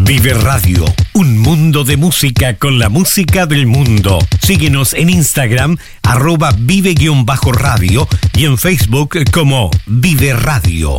Vive Radio, un mundo de música con la música del mundo. Síguenos en Instagram, @vive_radio y en Facebook como Vive Radio.